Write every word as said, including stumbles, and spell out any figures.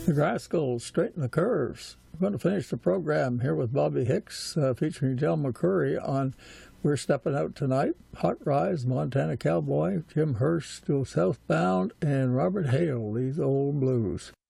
The Rascals straighten the curves. We're going to finish the program here with Bobby Hicks uh, featuring Del McCoury on We're Stepping Out Tonight, Hot Rise, Montana Cowboy, Jim Hurst, Still Southbound, and Robert Hale, These Old Blues.